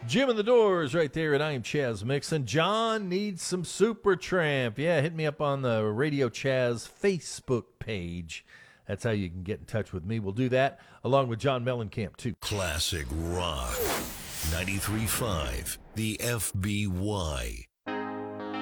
Jim in the Doors right there, and I'm Chaz Mixon. John needs some Supertramp. Yeah, hit me up on the Radio Chaz Facebook page. That's how you can get in touch with me. We'll do that along with John Mellencamp, too. Classic Rock 93.5, the FBY.